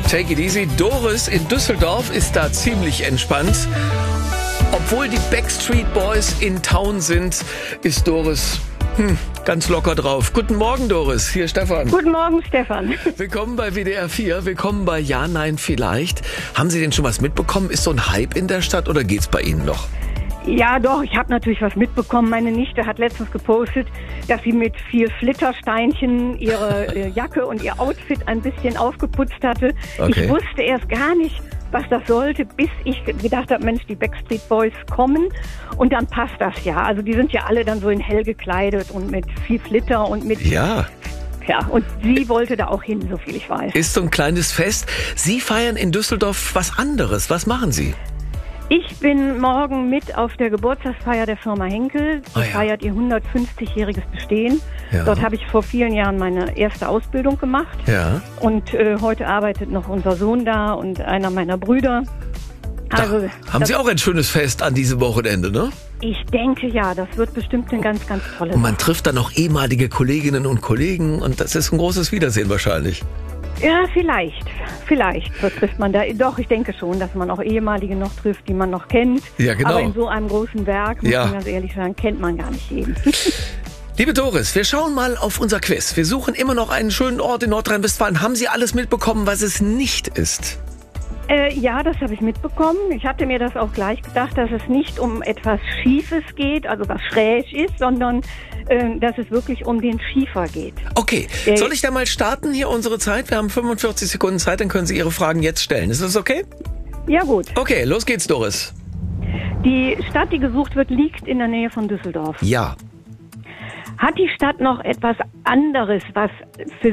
Take it easy. Doris in Düsseldorf ist da ziemlich entspannt. Obwohl die Backstreet Boys in Town sind, ist Doris ganz locker drauf. Guten Morgen, Doris. Hier Stefan. Guten Morgen, Stefan. Willkommen bei WDR 4. Willkommen bei Ja, Nein, Vielleicht. Haben Sie denn schon was mitbekommen? Ist so ein Hype in der Stadt oder geht's bei Ihnen noch? Ja, doch, ich habe natürlich was mitbekommen. Meine Nichte hat letztens gepostet, dass sie mit 4 Flittersteinchen ihre Jacke und ihr Outfit ein bisschen aufgeputzt hatte. Okay. Ich wusste erst gar nicht, was das sollte, bis ich gedacht habe, Mensch, die Backstreet Boys kommen und dann passt das ja. Also die sind ja alle dann so in hell gekleidet und mit viel Flitter und mit... Ja. Ja, und sie wollte da auch hin, so viel ich weiß. Ist so ein kleines Fest. Sie feiern in Düsseldorf was anderes. Was machen Sie? Ich bin morgen mit auf der Geburtstagsfeier der Firma Henkel. Die feiert ihr 150-jähriges Bestehen. Ja. Dort habe ich vor vielen Jahren meine erste Ausbildung gemacht. Ja. Und heute arbeitet noch unser Sohn da und einer meiner Brüder. Also, Haben Sie auch ein schönes Fest an diesem Wochenende, ne? Ich denke ja, das wird bestimmt eine ganz, ganz tolle Und man trifft dann auch ehemalige Kolleginnen und Kollegen und das ist ein großes Wiedersehen wahrscheinlich. Ja, vielleicht trifft man da. Doch, ich denke schon, dass man auch ehemalige noch trifft, die man noch kennt. Ja, genau. Aber in so einem großen Werk, muss man ganz ehrlich sagen, kennt man gar nicht jeden. Liebe Doris, wir schauen mal auf unser Quiz. Wir suchen immer noch einen schönen Ort in Nordrhein-Westfalen. Haben Sie alles mitbekommen, was es nicht ist? Ja, das habe ich mitbekommen. Ich hatte mir das auch gleich gedacht, dass es nicht um etwas Schiefes geht, also was schräg ist, sondern dass es wirklich um den Schiefer geht. Okay, soll ich da mal starten hier unsere Zeit? Wir haben 45 Sekunden Zeit, dann können Sie Ihre Fragen jetzt stellen. Ist das okay? Ja, gut. Okay, los geht's, Doris. Die Stadt, die gesucht wird, liegt in der Nähe von Düsseldorf. Ja. Hat die Stadt noch etwas anderes, was für